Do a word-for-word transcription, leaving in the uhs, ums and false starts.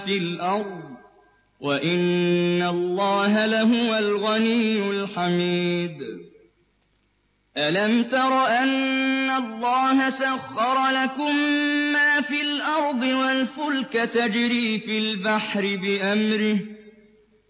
فِي الْأَرْضِ وَإِنَّ اللَّهَ لَهُوَ الْغَنِيُّ الْحَمِيدُ أَلَمْ تَرَ أَنَّ اللَّهَ سَخَّرَ لَكُم مَّا فِي الْأَرْضِ وَالْفُلْكَ تَجْرِي فِي الْبَحْرِ بِأَمْرِهِ